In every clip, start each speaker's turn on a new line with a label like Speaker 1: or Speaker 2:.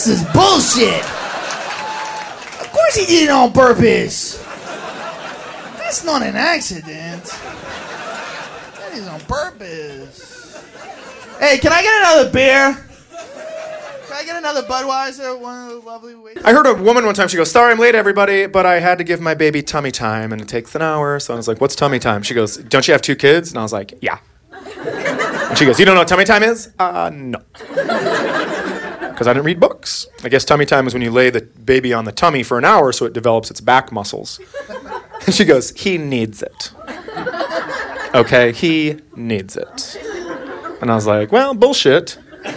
Speaker 1: This is bullshit. Of course he did it on purpose. That's not an accident. That is on purpose. Hey, can I get another beer? Can I get another Budweiser? One of the lovely ways.
Speaker 2: I heard a woman one time, she goes, sorry I'm late, everybody, but I had to give my baby tummy time, and it takes an hour. So I was like, what's tummy time? She goes, don't you have 2 kids? And I was like, yeah. And she goes, you don't know what tummy time is? No. Because I didn't read books. I guess tummy time is when you lay the baby on the tummy for an hour so it develops its back muscles. And she goes, he needs it. Okay, he needs it. And I was like, well, bullshit.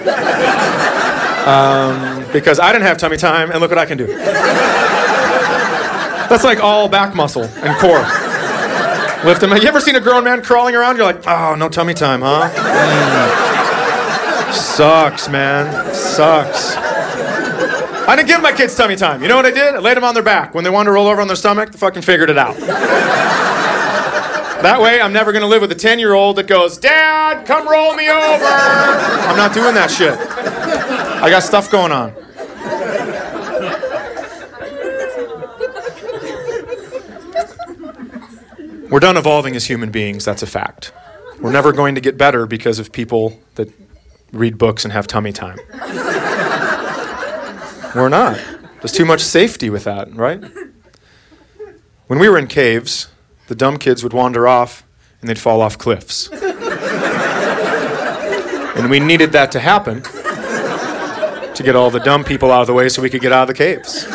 Speaker 2: Because I didn't have tummy time, and look what I can do. That's like all back muscle and core. Lift him. You ever seen a grown man crawling around? You're like, oh, no tummy time, huh? Sucks, man. Sucks. I didn't give my kids tummy time. You know what I did? I laid them on their back. When they wanted to roll over on their stomach, they fucking figured it out. That way, I'm never going to live with a 10-year-old that goes, Dad, come roll me over. I'm not doing that shit. I got stuff going on. We're done evolving as human beings, that's a fact. We're never going to get better because of people that read books and have tummy time. We're not. There's too much safety with that, right? When we were in caves, the dumb kids would wander off and they'd fall off cliffs. And we needed that to happen to get all the dumb people out of the way so we could get out of the caves.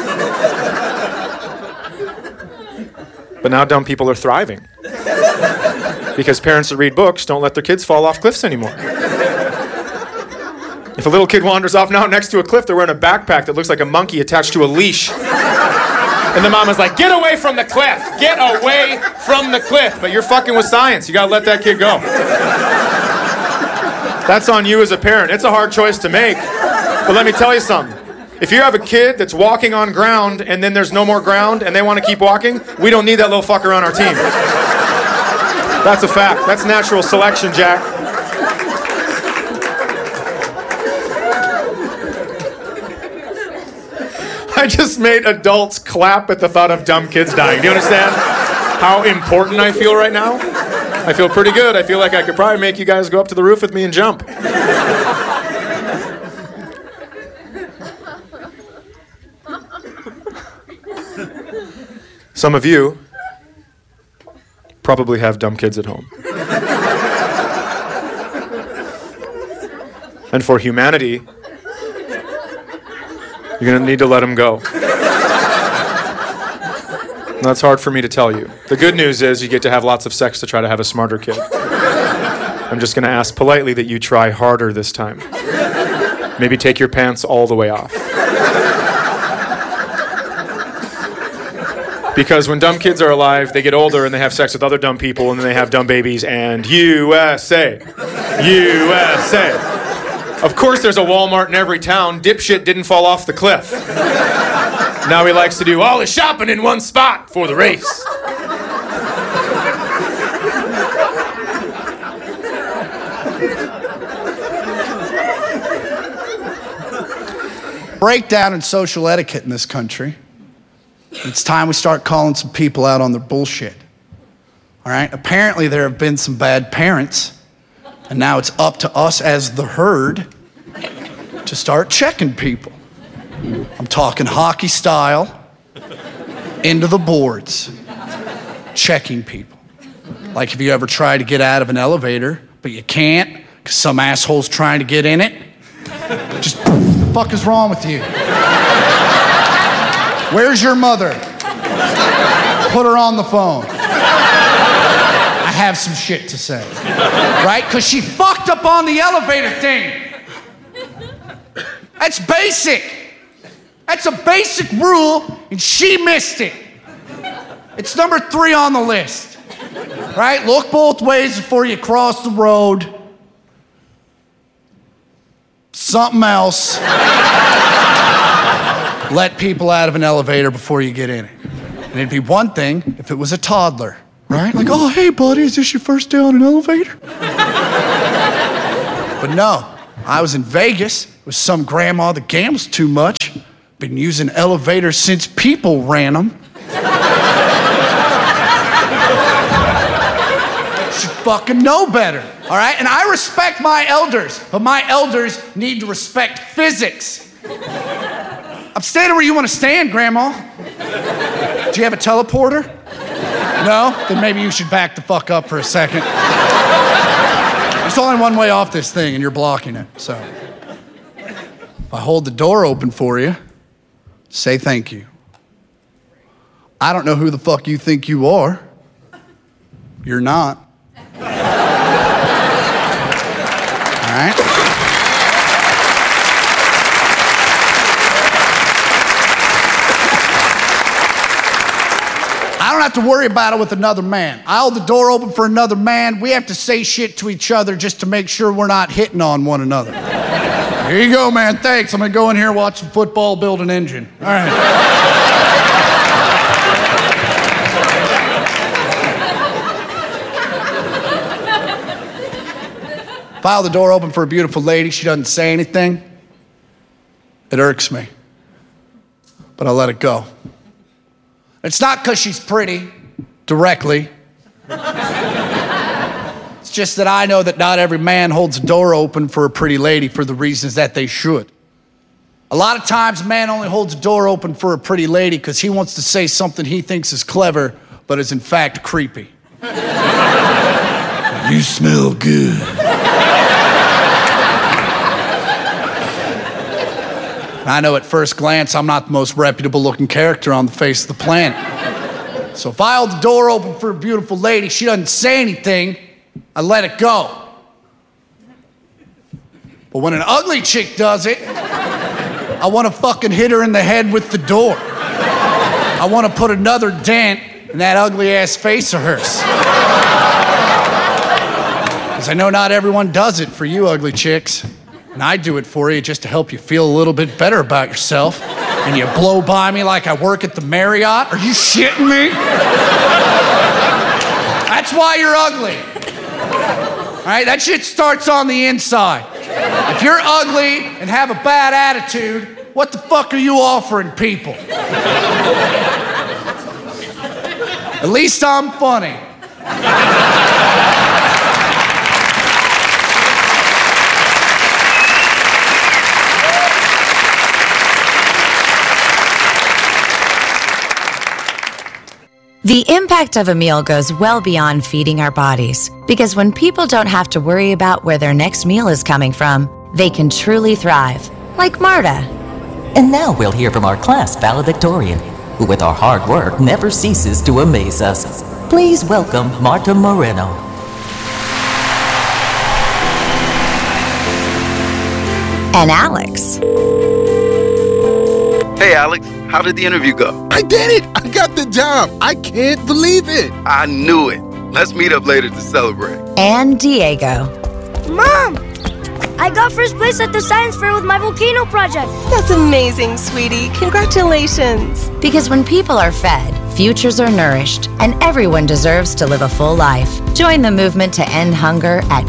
Speaker 2: But now dumb people are thriving because parents that read books don't let their kids fall off cliffs anymore. If a little kid wanders off now next to a cliff, they're wearing a backpack that looks like a monkey attached to a leash. And the mama's like, get away from the cliff! Get away from the cliff! But you're fucking with science. You gotta let that kid go. That's on you as a parent. It's a hard choice to make. But let me tell you something. If you have a kid that's walking on ground and then there's no more ground and they want to keep walking, we don't need that little fucker on our team. That's a fact. That's natural selection, Jack. I just made adults clap at the thought of dumb kids dying. Do you understand how important I feel right now? I feel pretty good. I feel like I could probably make you guys go up to the roof with me and jump. Some of you probably have dumb kids at home. And for humanity, you're going to need to let them go. That's hard for me to tell you. The good news is you get to have lots of sex to try to have a smarter kid. I'm just going to ask politely that you try harder this time. Maybe take your pants all the way off. Because when dumb kids are alive, they get older and they have sex with other dumb people and then they have dumb babies and USA. USA. Of course there's a Walmart in every town. Dipshit didn't fall off the cliff. Now he likes to do all his shopping in one spot for the race.
Speaker 3: Breakdown in social etiquette in this country. It's time we start calling some people out on their bullshit. All right? Apparently there have been some bad parents, and now it's up to us as the herd to start checking people. I'm talking hockey style, into the boards, checking people. Like if you ever try to get out of an elevator, but you can't because some asshole's trying to get in it, just, what the fuck is wrong with you? Where's your mother? Put her on the phone. I have some shit to say. Right? Because she fucked up on the elevator thing. That's basic. That's a basic rule, and she missed it. It's number 3 on the list. Right? Look both ways before you cross the road. Something else. Let people out of an elevator before you get in it. And it'd be one thing if it was a toddler, right? Like, oh, hey, buddy, is this your first day on an elevator? But no, I was in Vegas with some grandma that gambles too much. Been using elevators since people ran them. Should fucking know better, all right? And I respect my elders, but my elders need to respect physics. I'm standing where you want to stand, Grandma. Do you have a teleporter? No? Then maybe you should back the fuck up for a second. There's only one way off this thing, and you're blocking it, so. If I hold the door open for you, say thank you. I don't know who the fuck you think you are. You're not. All right? I don't have to worry about it with another man. I hold the door open for another man. We have to say shit to each other just to make sure we're not hitting on one another. Here you go, man. Thanks. I'm going to go in here, watch some football, build an engine. All right. If I hold the door open for a beautiful lady, she doesn't say anything, it irks me. But I let it go. It's not because she's pretty, directly. It's just that I know that not every man holds a door open for a pretty lady for the reasons that they should. A lot of times, a man only holds a door open for a pretty lady because he wants to say something he thinks is clever, but is in fact creepy. You smell good. I know at first glance I'm not the most reputable looking character on the face of the planet. So if I hold the door open for a beautiful lady, she doesn't say anything, I let it go. But when an ugly chick does it, I want to fucking hit her in the head with the door. I want to put another dent in that ugly ass face of hers. Because I know not everyone does it for you ugly chicks. And I do it for you just to help you feel a little bit better about yourself. And you blow by me like I work at the Marriott? Are you shitting me? That's why you're ugly. All right, that shit starts on the inside. If you're ugly and have a bad attitude, what the fuck are you offering people? At least I'm funny.
Speaker 4: The impact of a meal goes well beyond feeding our bodies, because when people don't have to worry about where their next meal is coming from, they can truly thrive, like Marta.
Speaker 5: And now we'll hear from our class valedictorian, who with our hard work never ceases to amaze us. Please welcome Marta Moreno.
Speaker 4: And Alex.
Speaker 6: Hey, Alex, how did the interview go?
Speaker 7: I did it! I got the job! I can't believe it!
Speaker 6: I knew it. Let's meet up later to celebrate.
Speaker 4: And Diego.
Speaker 8: Mom! I got first place at the science fair with my volcano project.
Speaker 9: That's amazing, sweetie. Congratulations.
Speaker 4: Because when people are fed, futures are nourished, and everyone deserves to live a full life. Join the movement to end hunger at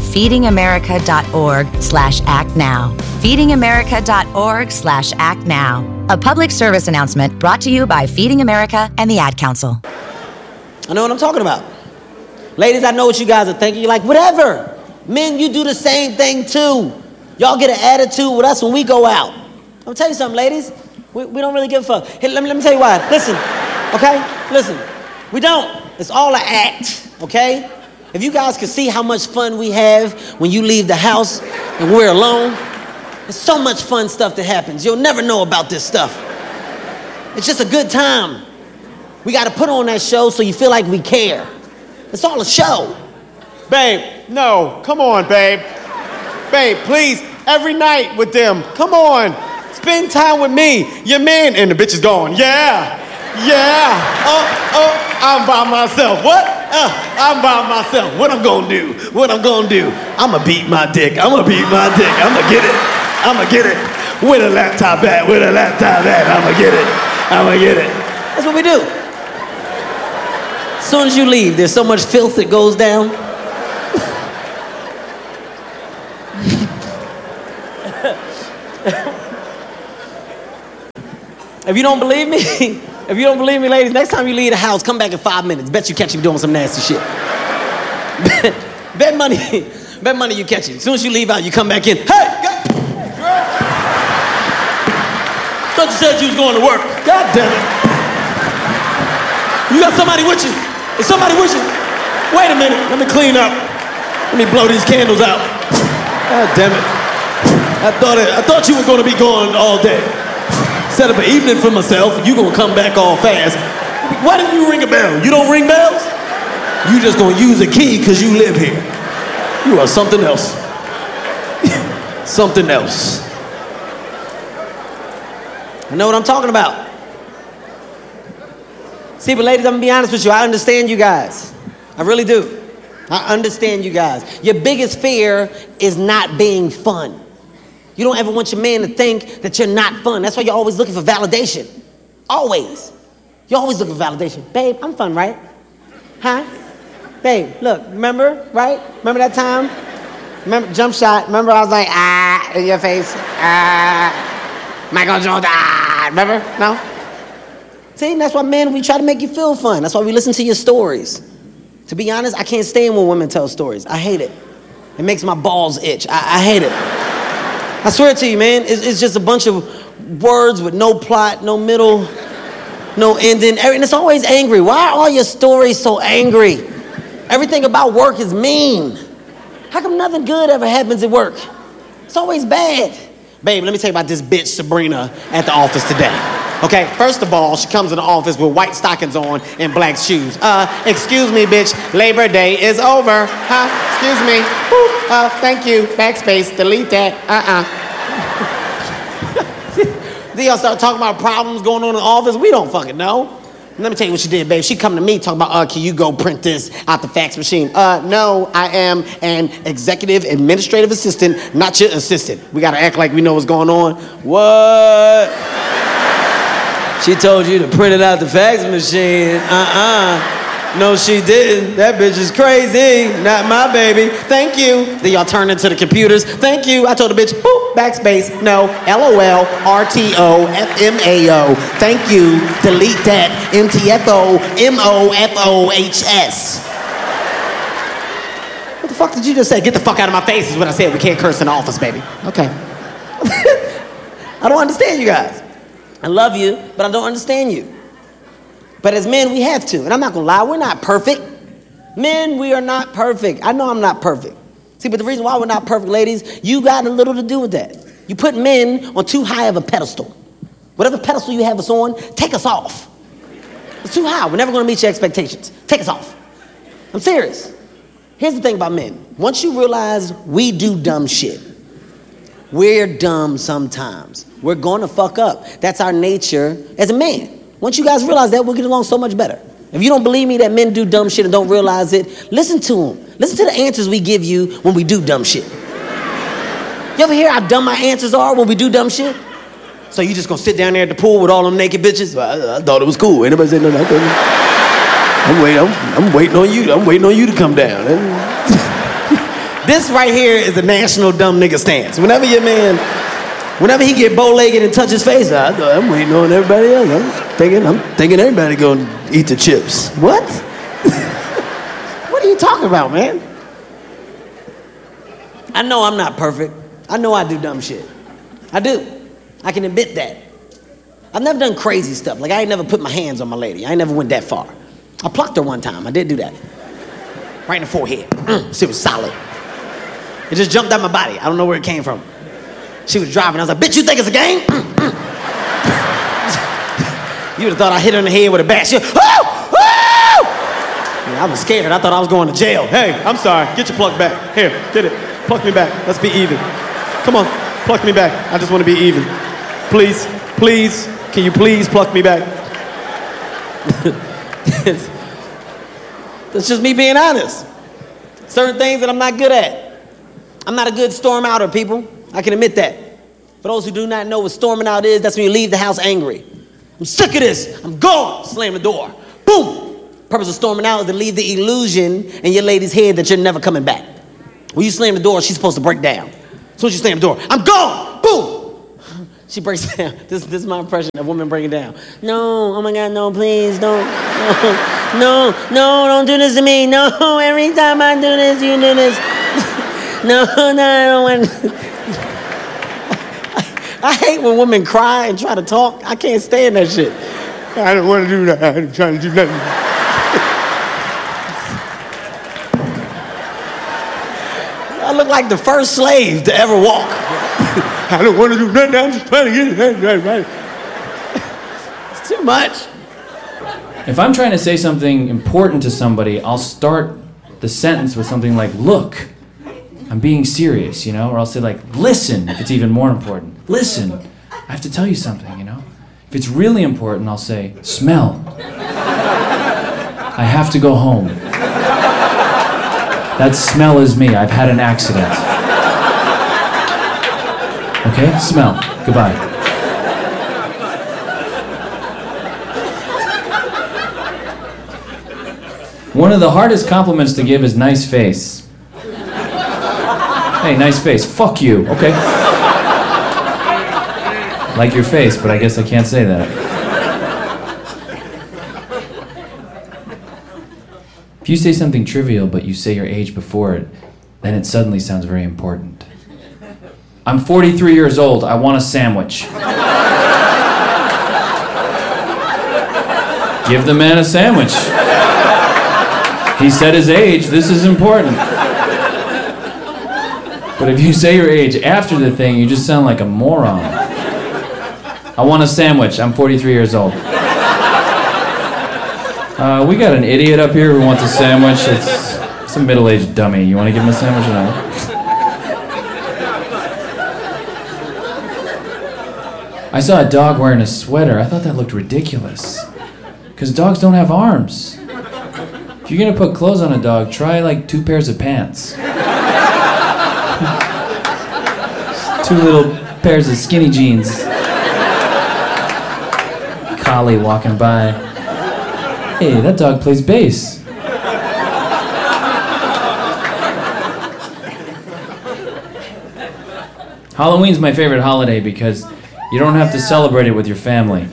Speaker 4: feedingamerica.org/actnow. feedingamerica.org/actnow. A public service announcement brought to you by Feeding America and the Ad Council.
Speaker 10: I know what I'm talking about. Ladies, I know what you guys are thinking. You're like, whatever. Men, you do the same thing too. Y'all get an attitude with us when we go out. I'll tell you something, ladies. We don't really give a fuck. Hey, let me tell you why. Listen, okay? Listen. We don't. It's all an act, okay? If you guys could see how much fun we have when you leave the house and we're alone, there's so much fun stuff that happens. You'll never know about this stuff. It's just a good time. We got to put on that show so you feel like we care. It's all a show.
Speaker 11: Babe, no, come on, babe. Babe, please, every night with them. Come on, spend time with me, your man. And the bitch is going, yeah. I'm by myself. What? I'm by myself. What I'm gonna do? I'ma beat my dick. I'ma get it. Where the laptop at? I'ma get it.
Speaker 10: That's what we do. As soon as you leave, there's so much filth that goes down. If you don't believe me, ladies, next time you leave the house, come back in 5 minutes. Bet you catch me doing some nasty shit. Bet money you catch him. As soon as you leave out, you come back in. Hey, girl. Thought you said you was going to work. God damn it. You got somebody with you? Is somebody with you? Wait a minute, let me clean up. Let me blow these candles out. God damn it. I thought you were gonna be gone all day. Set up an evening for myself, you gonna come back all fast. Why didn't you ring a bell? You don't ring bells? You just gonna use a key because you live here. You are something else. Something else. I know what I'm talking about. See, but ladies, I'm gonna be honest with you. I understand you guys. I really do. I understand you guys. Your biggest fear is not being fun. You don't ever want your man to think that you're not fun. That's why you're always looking for validation. Always. You're always looking for validation. Babe, I'm fun, right? Huh? Babe, look, remember, right? Remember that time? Remember, jump shot. Remember I was like, in your face. Michael Jordan, remember? No? See, that's why, man, we try to make you feel fun. That's why we listen to your stories. To be honest, I can't stand when women tell stories. I hate it. It makes my balls itch. I hate it. I swear to you, man, it's just a bunch of words with no plot, no middle, no ending. And it's always angry. Why are all your stories so angry? Everything about work is mean. How come nothing good ever happens at work? It's always bad. Babe, let me tell you about this bitch, Sabrina, at the office today. Okay, first of all, she comes in the office with white stockings on and black shoes. Excuse me, bitch, Labor Day is over. Excuse me. Thank you, backspace, delete that. Then y'all start talking about problems going on in the office. We don't fucking know. Let me tell you what she did, babe. She come to me talking about, can you go print this out the fax machine? No, I am an executive administrative assistant, not your assistant. We gotta act like we know what's going on. What? She told you to print it out the fax machine. No, she didn't. That bitch is crazy. Not my baby. Thank you. Then y'all turn into the computers. Thank you. I told the bitch, boop, backspace. No, LOL, RTO, FMAO. Thank you. Delete that. MTFO, MOFOHS. What the fuck did you just say? Get the fuck out of my face is what I said. We can't curse in the office, baby. Okay. I don't understand you guys. I love you, but I don't understand you. But as men, we have to. And I'm not gonna lie, we're not perfect. Men, we are not perfect. I know I'm not perfect. See, but the reason why we're not perfect, ladies, you got a little to do with that. You put men on too high of a pedestal. Whatever pedestal you have us on, take us off. It's too high. We're never gonna meet your expectations. Take us off. I'm serious. Here's the thing about men. Once you realize we do dumb shit, we're dumb sometimes. We're gonna fuck up. That's our nature as a man. Once you guys realize that, we'll get along so much better. If you don't believe me that men do dumb shit and don't realize it, listen to them. Listen to the answers we give you when we do dumb shit. You ever hear how dumb my answers are when we do dumb shit? So you just gonna sit down there at the pool with all them naked bitches? I thought it was cool. Anybody said nothing? I'm waiting on you. I'm waiting on you to come down. This right here is a national dumb nigga stance. Whenever he get bow-legged and touch his face, I'm waiting on everybody else. I'm thinking everybody gonna eat the chips. What? What are you talking about, man? I know I'm not perfect. I know I do dumb shit. I do. I can admit that. I've never done crazy stuff. Like, I ain't never put my hands on my lady. I ain't never went that far. I plucked her one time. I did do that. Right in the forehead. She was solid. It just jumped out my body. I don't know where it came from. She was driving. I was like, bitch, you think it's a game? You would have thought I hit her in the head with a bat. She was, I was scared. I thought I was going to jail. Hey, I'm sorry. Get your pluck back. Here, get it. Pluck me back. Let's be even. Come on, pluck me back. I just want to be even. Please, please, can you please pluck me back? That's just me being honest. Certain things that I'm not good at. I'm not a good storm outer, people. I can admit that. For those who do not know what storming out is, that's when you leave the house angry. I'm sick of this. I'm gone. Slam the door. Boom. Purpose of storming out is to leave the illusion in your lady's head that you're never coming back. When you slam the door, she's supposed to break down. As soon as you slam the door, I'm gone. Boom. She breaks down. This is my impression of women breaking down. No, oh my God, no, please, don't. No, don't do this to me. No, every time I do this, you do this. No, I don't want. I hate when women cry and try to talk. I can't stand that shit.
Speaker 7: I don't want to do that. I'm trying to do nothing.
Speaker 10: I look like the first slave to ever walk.
Speaker 7: I don't want to do nothing. I'm just trying to get it right.
Speaker 10: It's too much.
Speaker 12: If I'm trying to say something important to somebody, I'll start the sentence with something like, look, I'm being serious, you know? Or I'll say like, listen, if it's even more important. Listen, I have to tell you something, you know? If it's really important, I'll say, smell. I have to go home. That smell is me. I've had an accident. Okay? Smell. Goodbye. One of the hardest compliments to give is nice face. Hey, nice face. Fuck you. Okay? Like your face, but I guess I can't say that. If you say something trivial, but you say your age before it, then it suddenly sounds very important. I'm 43 years old. I want a sandwich. Give the man a sandwich. He said his age. This is important. But if you say your age after the thing, you just sound like a moron. I want a sandwich. I'm 43 years old. We got an idiot up here who wants a sandwich. It's some middle-aged dummy. You want to give him a sandwich or not? I saw a dog wearing a sweater. I thought that looked ridiculous. Because dogs don't have arms. If you're going to put clothes on a dog, try like 2 pairs of pants. 2 little pairs of skinny jeans. Collie walking by. Hey, that dog plays bass. Halloween's my favorite holiday because you don't have to celebrate it with your family.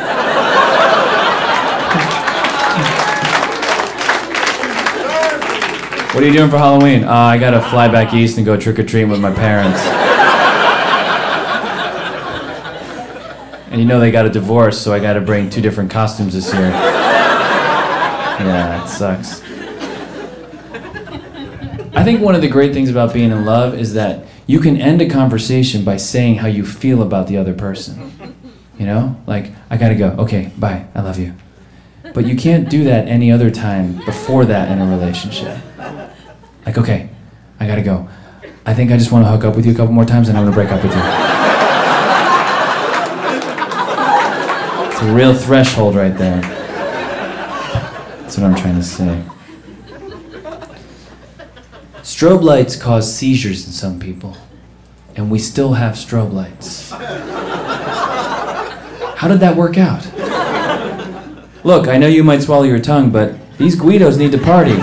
Speaker 12: What are you doing for Halloween? I gotta fly back east and go trick-or-treating with my parents. And you know they got a divorce, so I gotta bring 2 different costumes this year. Yeah, it sucks. I think one of the great things about being in love is that you can end a conversation by saying how you feel about the other person. You know? Like, I gotta go. Okay, bye. I love you. But you can't do that any other time before that in a relationship. Like, okay, I gotta go. I think I just want to hook up with you a couple more times and I'm gonna break up with you. It's a real threshold right there. That's what I'm trying to say. Strobe lights cause seizures in some people, and we still have strobe lights. How did that work out? Look, I know you might swallow your tongue, but these Guidos need to party.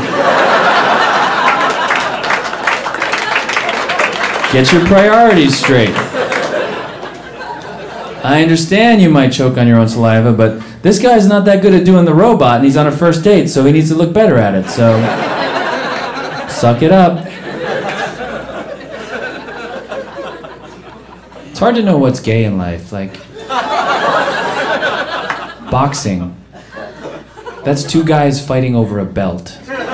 Speaker 12: Get your priorities straight. I understand you might choke on your own saliva, but this guy's not that good at doing the robot, and he's on a first date, so he needs to look better at it, so suck it up. It's hard to know what's gay in life, like boxing. That's 2 guys fighting over a belt.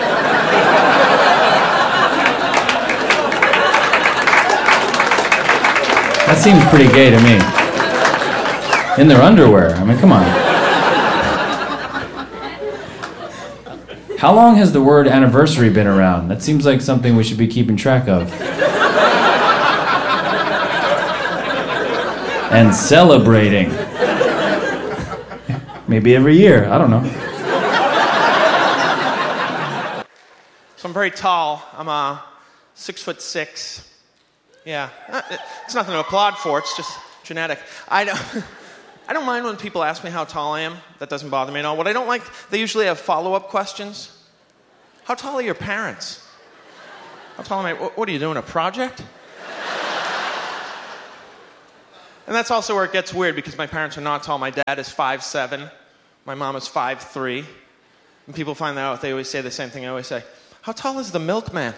Speaker 12: That seems pretty gay to me. In their underwear. I mean, come on. How long has the word anniversary been around? That seems like something we should be keeping track of. And celebrating. Maybe every year. I don't know.
Speaker 13: So I'm very tall. I'm 6'6". Yeah, it's nothing to applaud for. It's just genetic. I don't mind when people ask me how tall I am. That doesn't bother me at all. What I don't like, they usually have follow-up questions. How tall are your parents? How tall am I? What are you doing, a project? And that's also where it gets weird because my parents are not tall. My dad is 5'7". My mom is 5'3". When people find that out, they always say the same thing I always say. How tall is the milkman?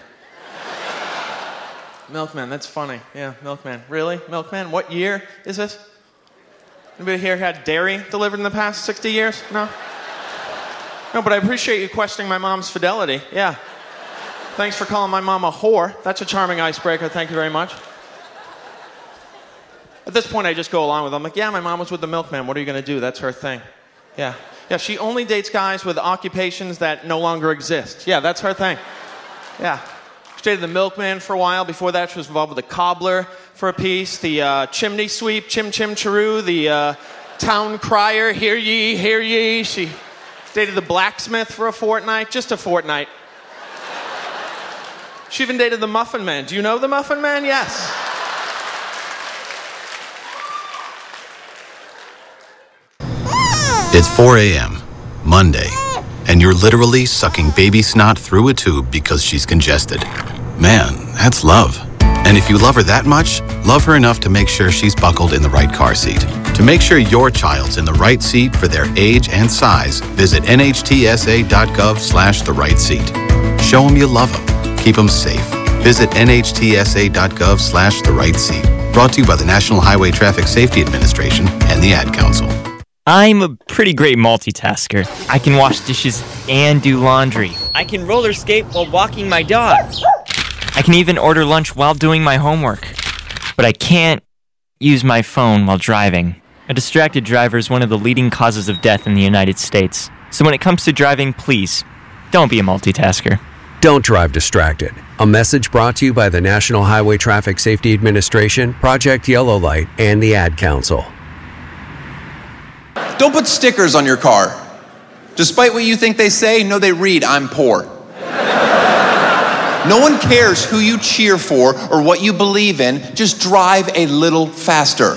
Speaker 13: Milkman, that's funny. Yeah, milkman. Really? Milkman? What year is this? Anybody here had dairy delivered in the past 60 years? No? No, but I appreciate you questioning my mom's fidelity. Yeah. Thanks for calling my mom a whore. That's a charming icebreaker. Thank you very much. At this point, I just go along with it. I'm like, yeah, my mom was with the milkman. What are you going to do? That's her thing. Yeah. Yeah, she only dates guys with occupations that no longer exist. Yeah, that's her thing. Yeah. She dated the milkman for a while. Before that, she was involved with the cobbler for a piece, the chimney sweep, chim chim chiroo, the town crier, hear ye, hear ye. She dated the blacksmith for a fortnight, just a fortnight. She even dated the Muffin Man. Do you know the Muffin Man? Yes.
Speaker 14: It's 4 a.m., Monday, and you're literally sucking baby snot through a tube because she's congested. Man, that's love. And if you love her that much, love her enough to make sure she's buckled in the right car seat. To make sure your child's in the right seat for their age and size, visit nhtsa.gov/the right seat. Show them you love them. Keep them safe. Visit nhtsa.gov/the right seat. Brought to you by the National Highway Traffic Safety Administration and the Ad Council.
Speaker 15: I'm a pretty great multitasker. I can wash dishes and do laundry. I can roller skate while walking my dog. I can even order lunch while doing my homework. But I can't use my phone while driving. A distracted driver is one of the leading causes of death in the United States. So when it comes to driving, please, don't be a multitasker.
Speaker 16: Don't drive distracted. A message brought to you by the National Highway Traffic Safety Administration, Project Yellow Light, and the Ad Council.
Speaker 17: Don't put stickers on your car. Despite what you think they say, no, they read, I'm poor. No one cares who you cheer for or what you believe in. Just drive a little faster.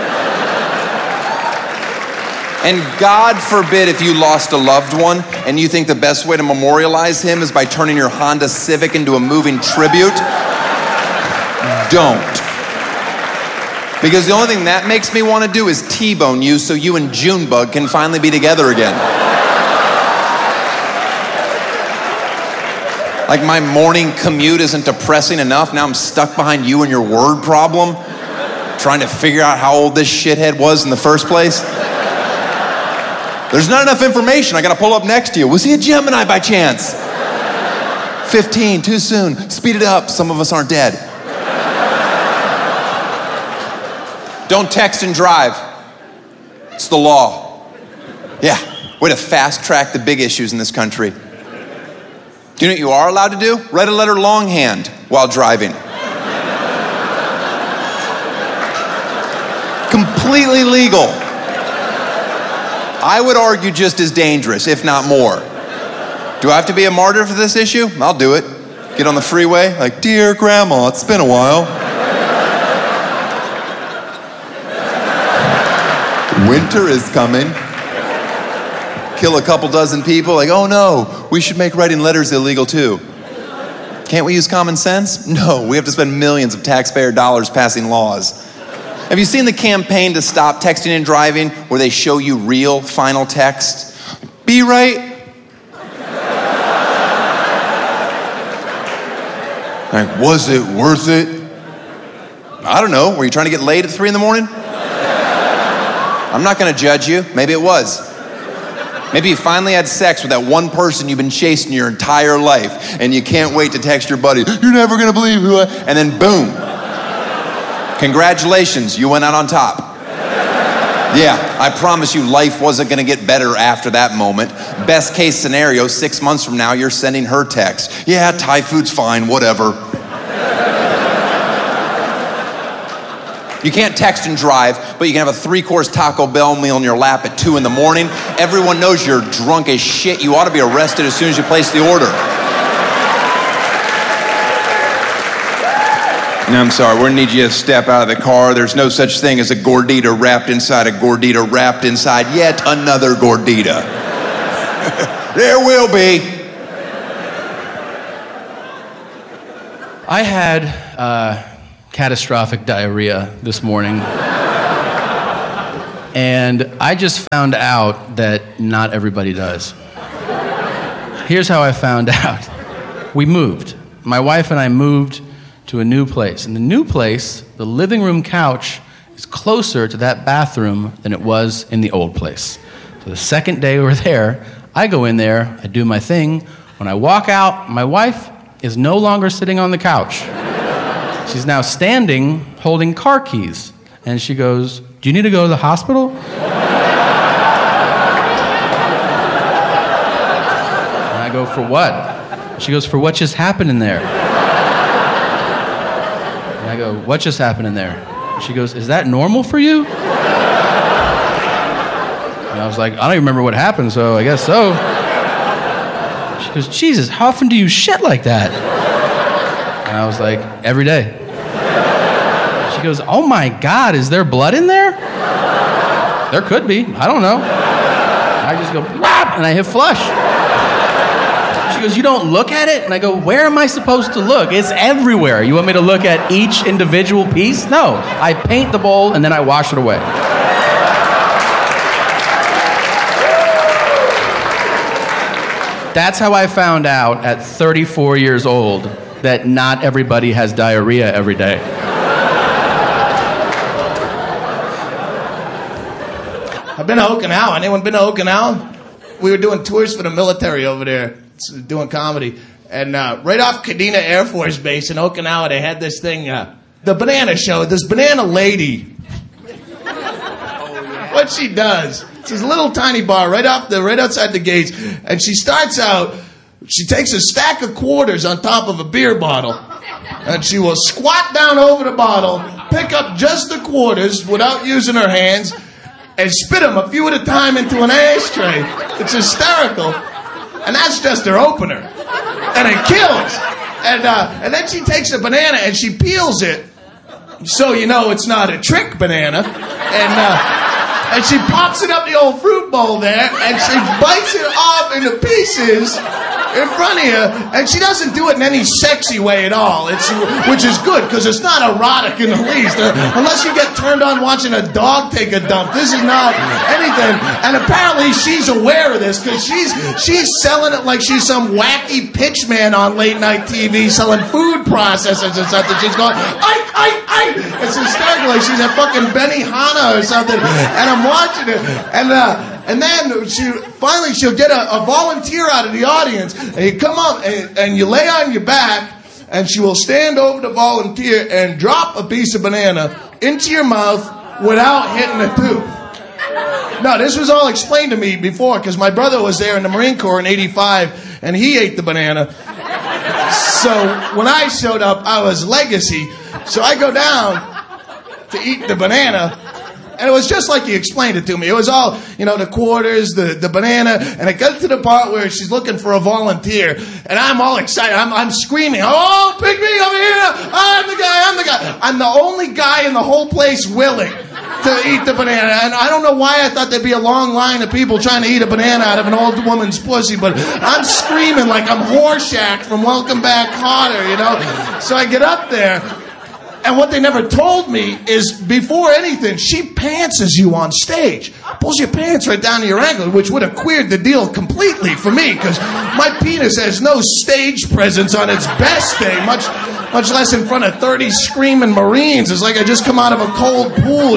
Speaker 17: And God forbid if you lost a loved one and you think the best way to memorialize him is by turning your Honda Civic into a moving tribute. Don't. Because the only thing that makes me want to do is T-bone you so you and Junebug can finally be together again. Like my morning commute isn't depressing enough, now I'm stuck behind you and your word problem, trying to figure out how old this shithead was in the first place. There's not enough information, I gotta pull up next to you. Was he a Gemini by chance? 15, too soon. Speed it up, some of us aren't dead. Don't text and drive. It's the law. Yeah, way to fast track the big issues in this country. Do you know what you are allowed to do? Write a letter longhand while driving. Completely legal. I would argue just as dangerous, if not more. Do I have to be a martyr for this issue? I'll do it. Get on the freeway, like, dear grandma, it's been a while. Winter is coming. Kill a couple dozen people, like, oh no, we should make writing letters illegal too. Can't we use common sense? No, we have to spend millions of taxpayer dollars passing laws. Have you seen the campaign to stop texting and driving where they show you real final text? Be right. Like, was it worth it? I don't know. Were you trying to get laid at 3 a.m? I'm not gonna judge you. Maybe it was. Maybe you finally had sex with that one person you've been chasing your entire life and you can't wait to text your buddy, you're never gonna believe who I am, and then boom. Congratulations, you went out on top. Yeah, I promise you life wasn't gonna get better after that moment. Best case scenario, 6 months from now, you're sending her text. Yeah, Thai food's fine, whatever. You can't text and drive, but you can have a 3-course Taco Bell meal in your lap at 2 a.m. Everyone knows you're drunk as shit. You ought to be arrested as soon as you place the order. No, I'm sorry, we're gonna need you to step out of the car. There's no such thing as a gordita wrapped inside a gordita wrapped inside yet another gordita. There will be.
Speaker 18: I had catastrophic diarrhea this morning. And I just found out that not everybody does. Here's how I found out. We moved. My wife and I moved to a new place. In the new place, the living room couch is closer to that bathroom than it was in the old place. So the second day we were there, I go in there, I do my thing. When I walk out, my wife is no longer sitting on the couch. She's now standing, holding car keys. And she goes, "Do you need to go to the hospital?" And I go, "For what?" She goes, "For what just happened in there?" And I go, "What just happened in there?" She goes, "Is that normal for you?" And I was like, "I don't even remember what happened, so I guess so." She goes, "Jesus, how often do you shit like that?" And I was like, "Every day." She goes, "Oh my God, is there blood in there?" There could be, I don't know. I just go, "Whap," and I hit flush. She goes, "You don't look at it?" And I go, "Where am I supposed to look? It's everywhere. You want me to look at each individual piece?" No, I paint the bowl and then I wash it away. That's how I found out at 34 years old that not everybody has diarrhea every day.
Speaker 19: I've been to Okinawa. Anyone been to Okinawa? We were doing tours for the military over there, doing comedy. And right off Kadena Air Force Base in Okinawa, they had this thing, the banana show. This banana lady. What she does, it's this little tiny bar right outside the gates. And she starts out, she takes a stack of quarters on top of a beer bottle. And she will squat down over the bottle, pick up just the quarters without using her hands, and spit them a few at a time into an ashtray. It's hysterical. And that's just her opener. And it kills. And then she takes a banana and she peels it, so you know it's not a trick banana. And she pops it up the old fruit bowl there, and she bites it off into pieces in front of you, and she doesn't do it in any sexy way at all, which is good, because it's not erotic in the least. Unless you get turned on watching a dog take a dump, this is not anything. And apparently she's aware of this, because she's selling it like she's some wacky pitchman on late night TV selling food processors or something. She's going, I. It's hysterical, like she's a fucking Benihana or something, and I'm watching it, and then she'll get a volunteer out of the audience, and you come up and you lay on your back, and she will stand over the volunteer and drop a piece of banana into your mouth without hitting a tooth. Now, this was all explained to me before, because my brother was there in the Marine Corps in '85, and he ate the banana. So when I showed up, I was legacy. So I go down to eat the banana, and it was just like he explained it to me. It was all, the quarters, the banana, and it got to the part where she's looking for a volunteer, and I'm all excited. I'm screaming, "Oh, pick me over here! I'm the guy! I'm the only guy in the whole place willing to eat the banana." And I don't know why I thought there'd be a long line of people trying to eat a banana out of an old woman's pussy, but I'm screaming like I'm Horshack from Welcome Back Kotter, So I get up there, and what they never told me is, before anything, she pantses you on stage. Pulls your pants right down to your ankle, which would have queered the deal completely for me, because my penis has no stage presence on its best day, much less in front of 30 screaming Marines. It's like I just come out of a cold pool,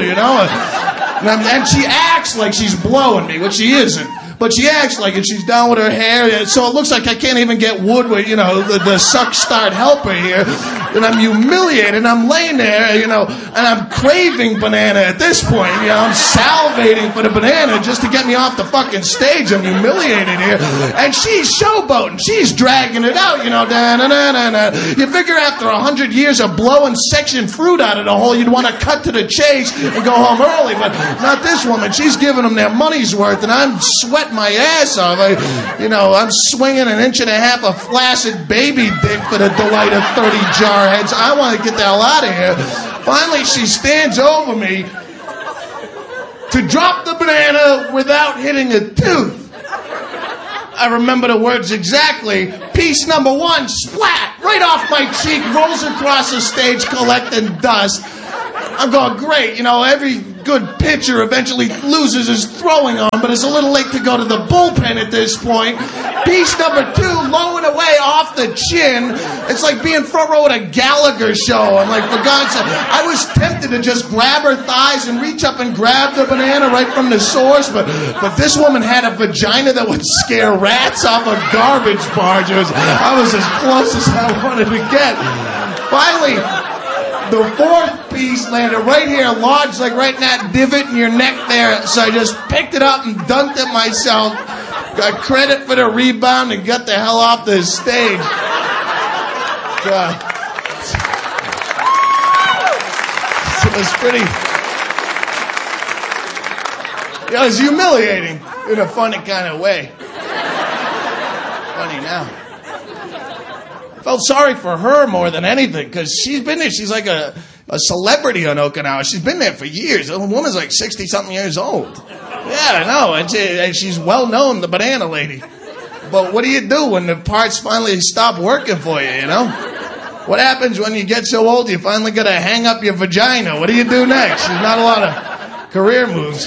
Speaker 19: And she acts like she's blowing me, which she isn't. But she acts like it. She's down with her hair, so it looks like I can't even get wood with, the suck start helper here. And I'm humiliated. I'm laying there, and I'm craving banana at this point. I'm salivating for the banana just to get me off the fucking stage. I'm humiliated here. And she's showboating. She's dragging it out, da-na-na-na-na. You figure after 100 years of blowing section fruit out of the hole, you'd want to cut to the chase and go home early. But not this woman. She's giving them their money's worth, and I'm sweating my ass off. I'm swinging 1.5 inches of flaccid baby dick for the delight of 30 jarheads. I want to get the hell out of here. Finally, she stands over me to drop the banana without hitting a tooth. I remember the words exactly. Piece number 1, splat, right off my cheek, rolls across the stage collecting dust. I'm going, great, every good pitcher eventually loses his throwing arm, but it's a little late to go to the bullpen at this point. Piece number 2, low and away off the chin. It's like being front row at a Gallagher show. I'm like, for God's sake, I was tempted to just grab her thighs and reach up and grab the banana right from the source, but this woman had a vagina that would scare rats off a garbage barge. I was as close as I wanted to get. Finally, the 4th piece landed right here, lodged like right in that divot in your neck there. So I just picked it up and dunked it myself. Got credit for the rebound and got the hell off the stage. It was pretty. It was humiliating in a funny kind of way. Funny now. Felt sorry for her more than anything, because she's been there. She's like a celebrity on Okinawa. She's been there for years. The woman's like 60-something years old. Yeah, I know. And she's well known, the banana lady. But what do you do when the parts finally stop working for you, you know? What happens when you get so old you finally got to hang up your vagina? What do you do next? There's not a lot of career moves.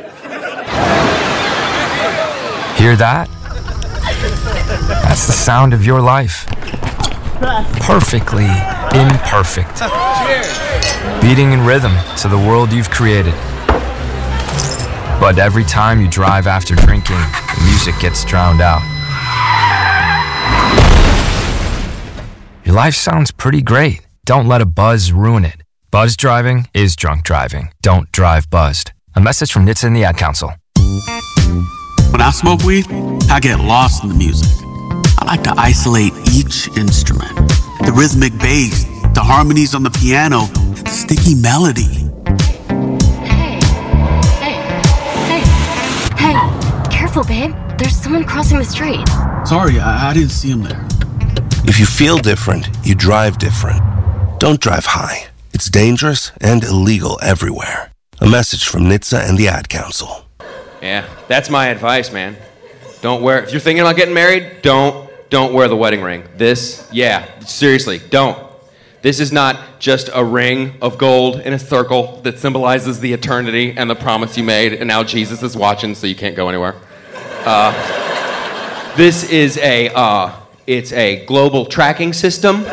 Speaker 20: Hear that? That's the sound of your life. Perfectly imperfect. Beating in rhythm to the world you've created. But every time you drive after drinking, the music gets drowned out. Your life sounds pretty great. Don't let a buzz ruin it. Buzz driving is drunk driving. Don't drive buzzed. A message from NHTSA and the Ad Council.
Speaker 21: When I smoke weed, I get lost in the music. I like to isolate each instrument. The rhythmic bass, the harmonies on the piano, the sticky melody.
Speaker 22: Hey, careful, babe. There's someone crossing the street.
Speaker 21: Sorry, I didn't see him there.
Speaker 23: If you feel different, you drive different. Don't drive high. It's dangerous and illegal everywhere. A message from NHTSA and the Ad Council.
Speaker 24: Yeah, that's my advice, man. Don't wear, if you're thinking about getting married, don't wear the wedding ring. Seriously, don't. This is not just a ring of gold in a circle that symbolizes the eternity and the promise you made, and now Jesus is watching, so you can't go anywhere. This is it's a global tracking system.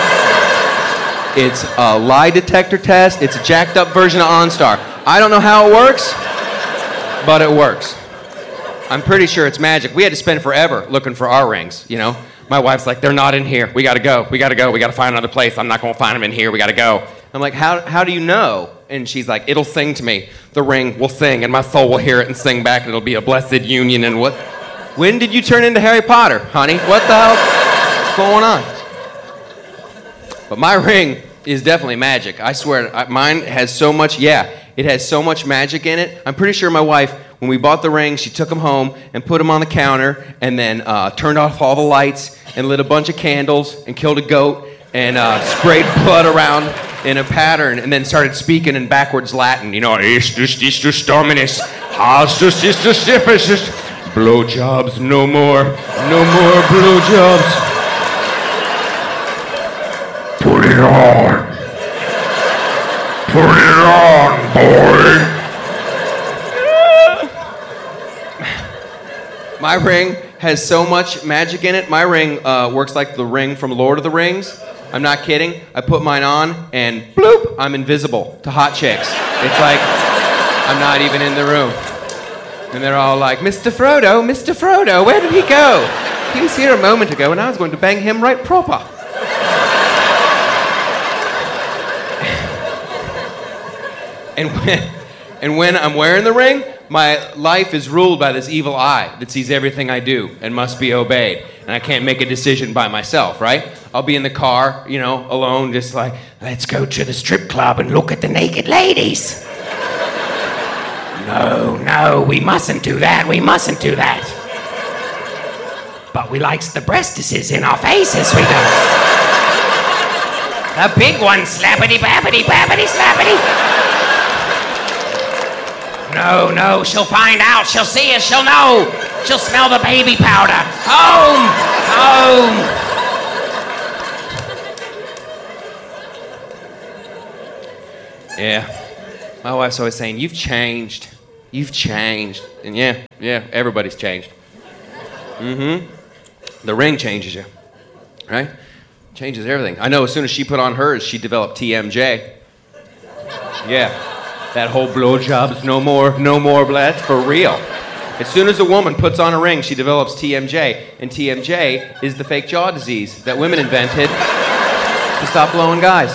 Speaker 24: It's a lie detector test. It's a jacked up version of OnStar. I don't know how it works, but it works. I'm pretty sure it's magic. We had to spend forever looking for our rings, you know? My wife's like, they're not in here. We gotta go. We gotta find another place. I'm not gonna find them in here. We gotta go. I'm like, how do you know? And she's like, it'll sing to me. The ring will sing, and my soul will hear it and sing back, and it'll be a blessed union. And what? When did you turn into Harry Potter, honey? What the hell's going on? But my ring is definitely magic. I swear, mine has so much, it has so much magic in it. I'm pretty sure my wife, when we bought the ring, she took them home and put them on the counter and then turned off all the lights and lit a bunch of candles and killed a goat and sprayed blood around in a pattern and then started speaking in backwards Latin. You know, Istus Dominus, Hastus Istus Ephesus. Blowjobs, no more blowjobs. Put it on. Put it on, boy. My ring has so much magic in it. My ring works like the ring from Lord of the Rings. I'm not kidding. I put mine on and bloop, I'm invisible to hot chicks. It's like I'm not even in the room. And they're all like, Mr. Frodo, where did he go? He was here a moment ago and I was going to bang him right proper. And when I'm wearing the ring, my life is ruled by this evil eye that sees everything I do and must be obeyed. And I can't make a decision by myself, right? I'll be in the car, you know, alone, just like, let's go to the strip club and look at the naked ladies. No, we mustn't do that. But we likes the breastises in our faces, we do. A big one, slappity, bappity, slappity. No, she'll find out. She'll see us. She'll know. She'll smell the baby powder. Home. Yeah. My wife's always saying, you've changed. You've changed. And yeah, everybody's changed. The ring changes you, right? Changes everything. I know as soon as she put on hers, she developed TMJ. Yeah, that whole blowjob's no more, that's for real. As soon as a woman puts on a ring, she develops TMJ. And TMJ is the fake jaw disease that women invented to stop blowing guys.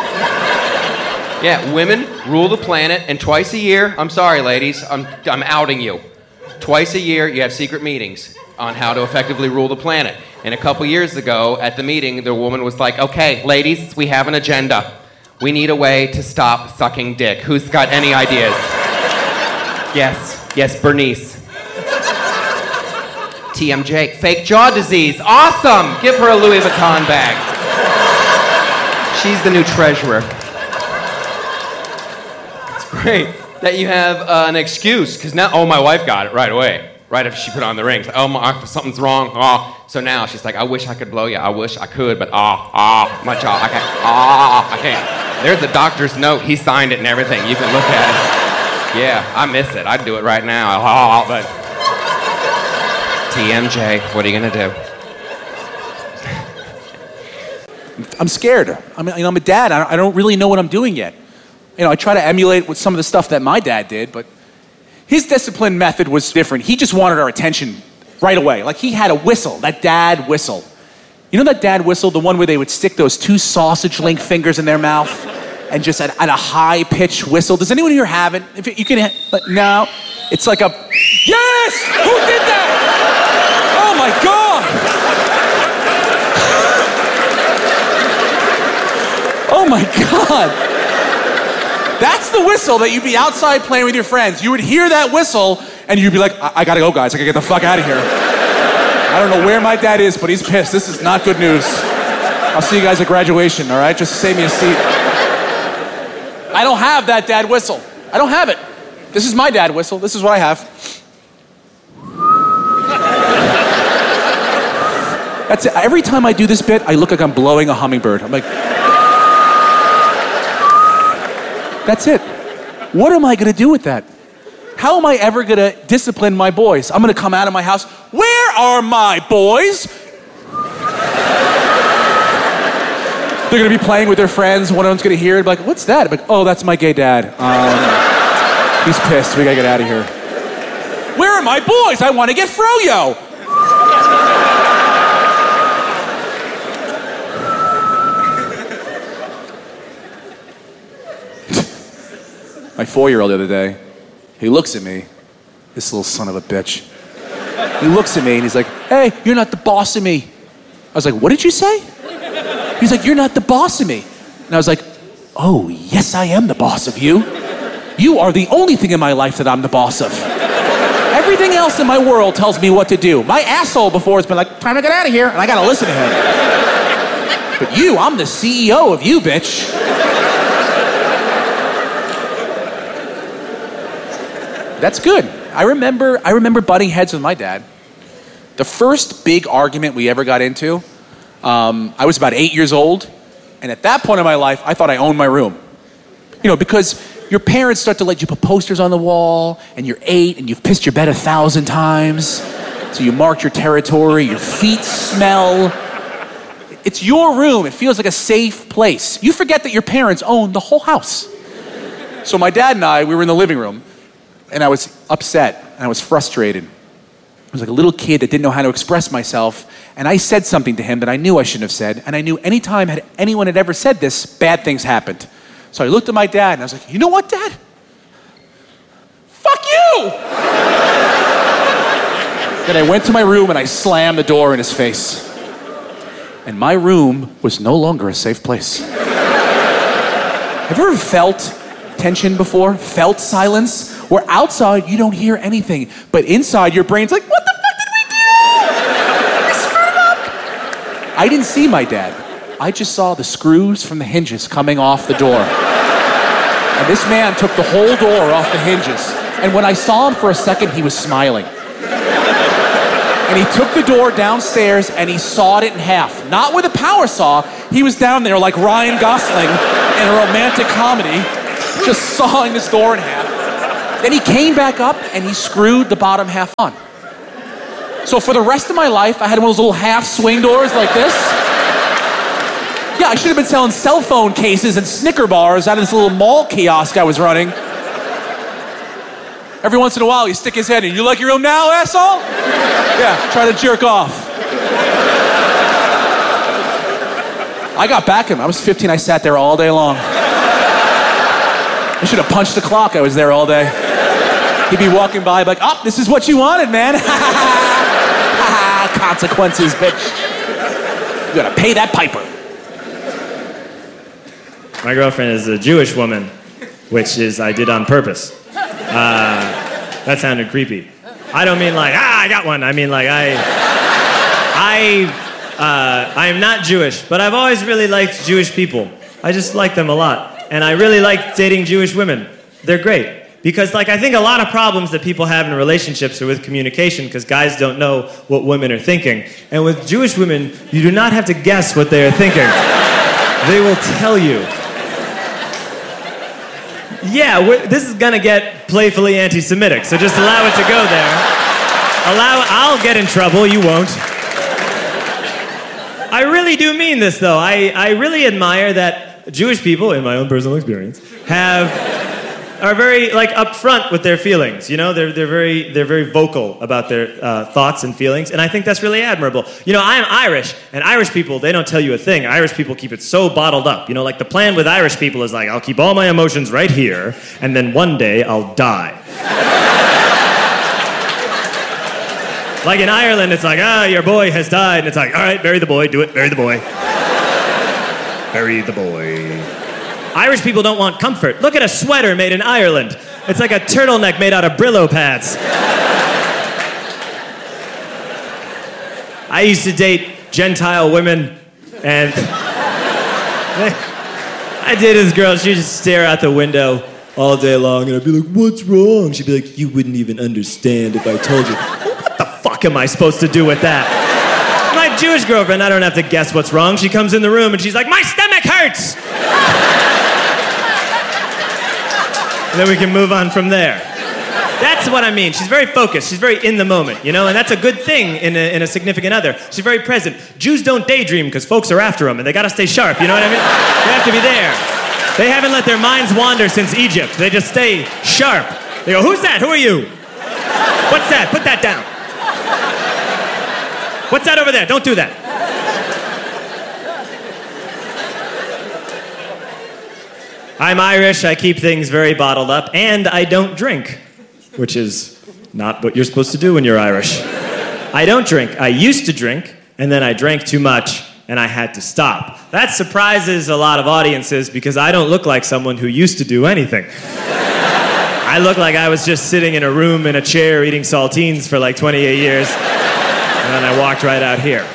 Speaker 24: Yeah, women rule the planet, and twice a year, I'm sorry, ladies, I'm outing you. Twice a year, you have secret meetings on how to effectively rule the planet. And a couple years ago, at the meeting, the woman was like, okay, ladies, we have an agenda. We need a way to stop sucking dick. Who's got any ideas? Yes, Bernice. TMJ, fake jaw disease. Awesome! Give her a Louis Vuitton bag. She's the new treasurer. It's great that you have an excuse, because now, my wife got it right away. Right after she put on the rings. Something's wrong. So now she's like, I wish I could blow you. I wish I could, but my jaw, I can't. I can't. There's the doctor's note. He signed it and everything. You can look at it. Yeah, I miss it. I'd do it right now. But TMJ, what are you gonna do?
Speaker 1: I'm scared. I'm a dad. I don't really know what I'm doing yet. I try to emulate with some of the stuff that my dad did, but his discipline method was different. He just wanted our attention right away. Like, he had a whistle, that dad whistle. You know that dad whistle, the one where they would stick those 2 sausage link fingers in their mouth and just at a high pitched whistle? Does anyone here have it? If you can, no. It's like a, yes! Who did that? Oh my God! Oh my God! That's the whistle that you'd be outside playing with your friends. You would hear that whistle, and you'd be like, I gotta go, guys. I gotta get the fuck out of here. I don't know where my dad is, but he's pissed. This is not good news. I'll see you guys at graduation, all right? Just save me a seat. I don't have that dad whistle. I don't have it. This is my dad whistle. This is what I have. That's it. Every time I do this bit, I look like I'm blowing a hummingbird. I'm like... That's it. What am I gonna do with that? How am I ever gonna discipline my boys? I'm gonna come out of my house, where are my boys? They're gonna be playing with their friends, one of them's gonna hear it, like, what's that? I'm like, oh, that's my gay dad. He's pissed, we gotta get out of here. Where are my boys? I wanna get froyo. My 4-year-old the other day, he looks at me, this little son of a bitch. He looks at me and he's like, hey, you're not the boss of me. I was like, what did you say? He's like, you're not the boss of me. And I was like, oh, yes, I am the boss of you. You are the only thing in my life that I'm the boss of. Everything else in my world tells me what to do. My asshole before has been like, time to get out of here, and I gotta listen to him. But you, I'm the CEO of you, bitch. That's good. I remember butting heads with my dad. The first big argument we ever got into, I was about 8 years old, and at that point in my life, I thought I owned my room. Because your parents start to let you put posters on the wall, and you're 8, and you've pissed your bed 1,000 times, so you marked your territory, your feet smell. It's your room. It feels like a safe place. You forget that your parents own the whole house. So my dad and I, we were in the living room, and I was upset, and I was frustrated. I was like a little kid that didn't know how to express myself, and I said something to him that I knew I shouldn't have said, and I knew anytime anyone had ever said this, bad things happened. So I looked at my dad, and I was like, you know what, Dad? Fuck you! Then I went to my room, and I slammed the door in his face. And my room was no longer a safe place. Have you ever felt tension before? Felt silence? Where outside you don't hear anything, but inside your brain's like, what the fuck did we do? We screwed up. I didn't see my dad. I just saw the screws from the hinges coming off the door. And this man took the whole door off the hinges. And when I saw him for a second, he was smiling. And he took the door downstairs and he sawed it in half. Not with a power saw. He was down there like Ryan Gosling in a romantic comedy. just sawing this door in half. Then he came back up and he screwed the bottom half on. So for the rest of my life, I had one of those little half swing doors like this. Yeah, I should have been selling cell phone cases and Snicker bars out of this little mall kiosk I was running. Every once in a while, he'd stick his head in. You like your room now, asshole? Yeah, try to jerk off. I got back him. I was 15. I sat there all day long. I should have punched the clock. I was there all day. He'd be walking by like, oh, this is what you wanted, man. Consequences, bitch. You gotta pay that piper.
Speaker 2: My girlfriend is a Jewish woman, which is I did on purpose. That sounded creepy. I don't mean like, I got one. I mean like I am not Jewish, but I've always really liked Jewish people. I just like them a lot. And I really like dating Jewish women. They're great. Because like I think a lot of problems that people have in relationships are with communication because guys don't know what women are thinking. And with Jewish women, you do not have to guess what they are thinking. They will tell you. Yeah, this is gonna get playfully anti-Semitic, so just allow it to go there. I'll get in trouble, you won't. I really do mean this though. I really admire that Jewish people, in my own personal experience, are very like upfront with their feelings. You know, they're very vocal about their thoughts and feelings, and I think that's really admirable. You know, I am Irish, and Irish people, they don't tell you a thing. Irish people keep it so bottled up. You know, like the plan with Irish people is like, I'll keep all my emotions right here, and then one day I'll die. Like in Ireland, it's like, your boy has died, and it's like, all right, bury the boy, do it, bury the boy. Bury the boy. Irish people don't want comfort. Look at a sweater made in Ireland. It's like a turtleneck made out of Brillo pads. I used to date Gentile women, and I dated this girl. She would just stare out the window all day long, and I'd be like, what's wrong? She'd be like, you wouldn't even understand if I told you. What the fuck am I supposed to do with that? My Jewish girlfriend, I don't have to guess what's wrong. She comes in the room, and she's like, my stomach hurts! And then we can move on from there. That's what I mean. She's very focused. She's very in the moment, you know? And that's a good thing in a significant other. She's very present. Jews don't daydream because folks are after them and they gotta stay sharp, you know what I mean? They have to be there. They haven't let their minds wander since Egypt. They just stay sharp. They go, who's that? Who are you? What's that? Put that down. What's that over there? Don't do that. I'm Irish, I keep things very bottled up, and I don't drink, which is not what you're supposed to do when you're Irish. I don't drink. I used to drink, and then I drank too much, and I had to stop. That surprises a lot of audiences because I don't look like someone who used to do anything. I look like I was just sitting in a room in a chair eating saltines for like 28 years, and then I walked right out here.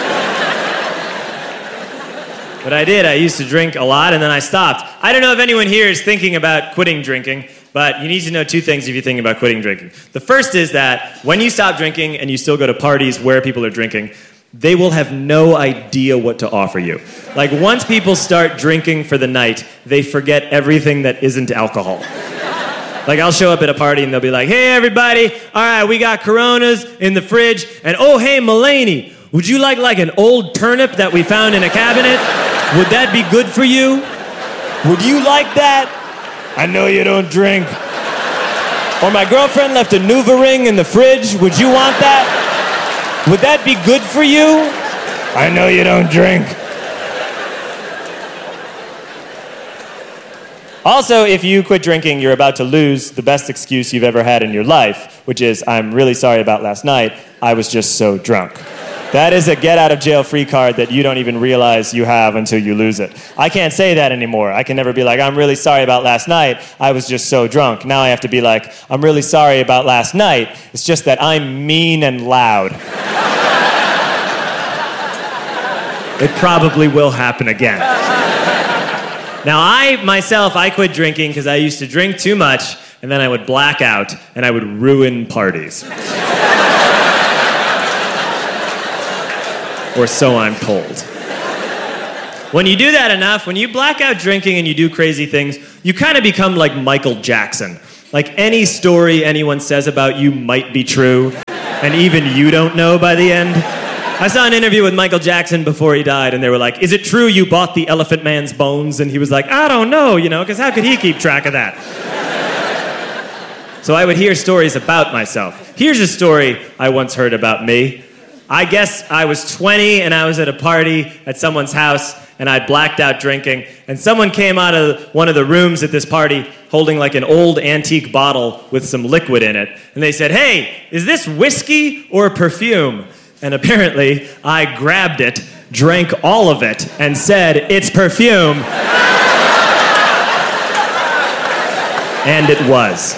Speaker 2: But I did. I used to drink a lot, and then I stopped. I don't know if anyone here is thinking about quitting drinking, but you need to know two things if you're thinking about quitting drinking. The first is that when you stop drinking and you still go to parties where people are drinking, they will have no idea what to offer you. Like, once people start drinking for the night, they forget everything that isn't alcohol. Like, I'll show up at a party and they'll be like, hey, everybody, all right, we got Coronas in the fridge, and oh, hey, Mulaney, would you like an old turnip that we found in a cabinet? Would that be good for you? Would you like that? I know you don't drink. Or my girlfriend left a NuvaRing in the fridge. Would you want that? Would that be good for you? I know you don't drink. Also, if you quit drinking, you're about to lose the best excuse you've ever had in your life, which is, I'm really sorry about last night. I was just so drunk. That is a get-out-of-jail-free card that you don't even realize you have until you lose it. I can't say that anymore. I can never be like, I'm really sorry about last night. I was just so drunk. Now I have to be like, I'm really sorry about last night. It's just that I'm mean and loud. It probably will happen again. Now, I quit drinking because I used to drink too much, and then I would black out, and I would ruin parties. Or so I'm told. When you do that enough, when you black out drinking and you do crazy things, you kind of become like Michael Jackson. Like any story anyone says about you might be true, and even you don't know by the end. I saw an interview with Michael Jackson before he died, and they were like, is it true you bought the Elephant Man's bones? And he was like, I don't know, because how could he keep track of that? So I would hear stories about myself. Here's a story I once heard about me. I guess I was 20 and I was at a party at someone's house and I blacked out drinking, and someone came out of one of the rooms at this party holding like an old antique bottle with some liquid in it. And they said, hey, is this whiskey or perfume? And apparently I grabbed it, drank all of it, and said, it's perfume. And it was.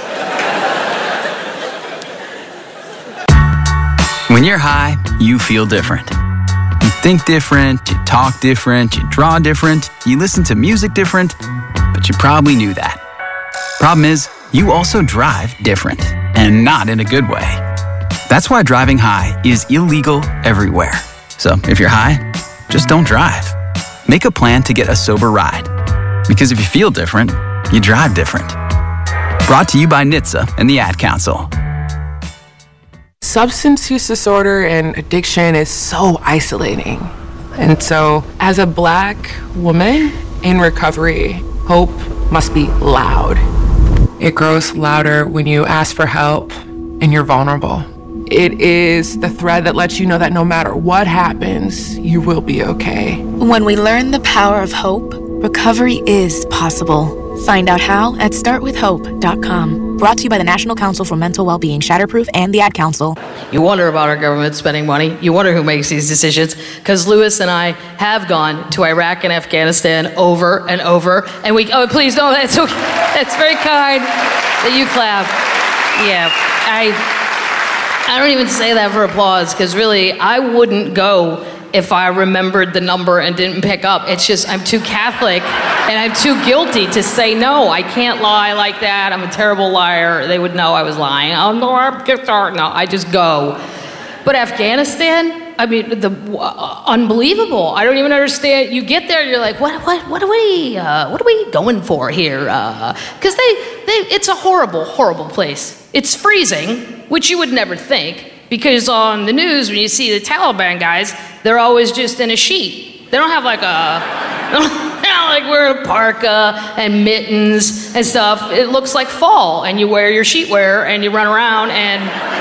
Speaker 20: When you're high, you feel different. You think different, you talk different, you draw different, you listen to music different, but you probably knew that. Problem is, you also drive different, and not in a good way. That's why driving high is illegal everywhere. So if you're high, just don't drive. Make a plan to get a sober ride. Because if you feel different, you drive different. Brought to you by NHTSA and the Ad Council.
Speaker 3: Substance use disorder and addiction is so isolating. And so, as a Black woman in recovery, hope must be loud. It grows louder when you ask for help and you're vulnerable. It is the thread that lets you know that no matter what happens, you will be okay.
Speaker 5: When we learn the power of hope, recovery is possible. Find out how at startwithhope.com. Brought to you by the National Council for Mental Wellbeing, Shatterproof, and the Ad Council.
Speaker 6: You wonder about our government spending money. You wonder who makes these decisions. Because Lewis and I have gone to Iraq and Afghanistan over and over. And please don't, that's okay. That's very kind that you clap. Yeah, I don't even say that for applause, because really, I wouldn't go if I remembered the number and didn't pick up. It's just, I'm too Catholic and I'm too guilty to say no. I can't lie like that. I'm a terrible liar. They would know I was lying. Oh, no, I just go. But Afghanistan, I mean, unbelievable. I don't even understand. You get there, you're like, what are we going for here? Because it's a horrible, horrible place. It's freezing, which you would never think. Because on the news, when you see the Taliban guys, they're always just in a sheet. They don't have like wearing a parka and mittens and stuff. It looks like fall, and you wear your sheetwear and you run around and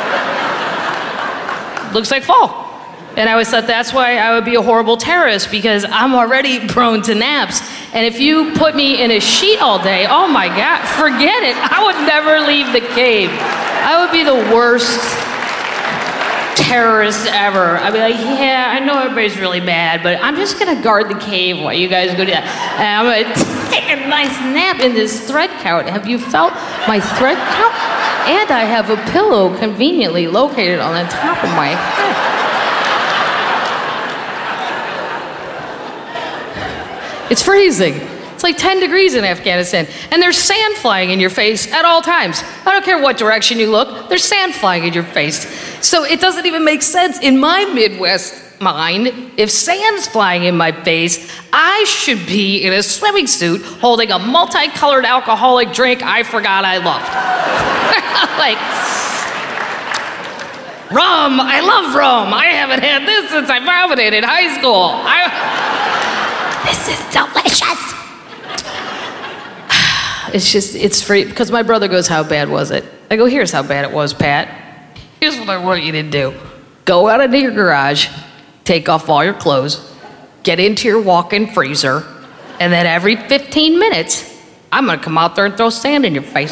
Speaker 6: it looks like fall. And I always thought that's why I would be a horrible terrorist, because I'm already prone to naps. And if you put me in a sheet all day, oh my God, forget it. I would never leave the cave. I would be the worst terrorist ever. I'd be like, yeah, I know everybody's really mad, but I'm just gonna guard the cave while you guys go do that. And I'm gonna take a nice nap in this thread count. Have you felt my thread count? And I have a pillow conveniently located on the top of my head. It's freezing. It's like 10 degrees in Afghanistan. And there's sand flying in your face at all times. I don't care what direction you look, there's sand flying in your face. So it doesn't even make sense in my Midwest mind. If sand's flying in my face, I should be in a swimming suit holding a multicolored alcoholic drink I forgot I loved. Like, rum, I love rum. I haven't had this since I vomited in high school. This is delicious. It's free, because my brother goes, how bad was it? I go, here's how bad it was, Pat. Here's what I want you to do. Go out into your garage, take off all your clothes, get into your walk-in freezer, and then every 15 minutes, I'm gonna come out there and throw sand in your face.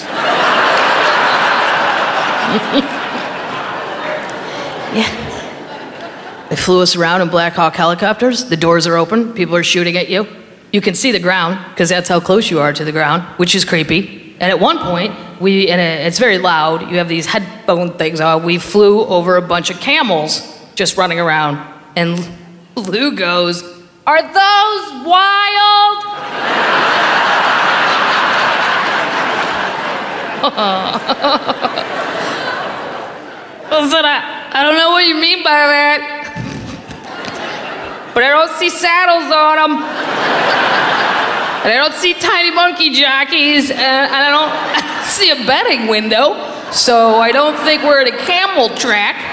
Speaker 6: Yeah. They flew us around in Black Hawk helicopters. The doors are open, people are shooting at you. You can see the ground, because that's how close you are to the ground, which is creepy. And at one point, it's very loud, you have these headphone things on, we flew over a bunch of camels just running around. And Lou goes, are those wild? I said, I don't know what you mean by that. but I don't see saddles on them. And I don't see tiny monkey jockeys, and I don't see a betting window. So I don't think we're at a camel track.